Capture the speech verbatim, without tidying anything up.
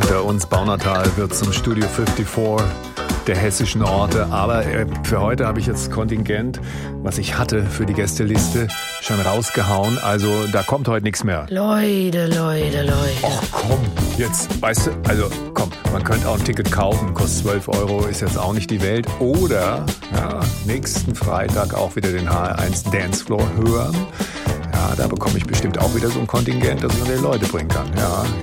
unter uns. Baunatal wird zum Studio vierundfünfzig der hessischen Orte. Aber äh, für heute habe ich jetzt Kontingent, was ich hatte für die Gästeliste, schon rausgehauen. Also da kommt heute nichts mehr. Leute, Leute, Leute. Ach komm, jetzt, weißt du, also komm, man könnte auch ein Ticket kaufen, kostet zwölf Euro, ist jetzt auch nicht die Welt. Oder ja, nächsten Freitag auch wieder den H R eins Dancefloor hören. Ja, da bekomme ich bestimmt auch wieder so ein Kontingent, dass ich noch die Leute bringen kann. Ja,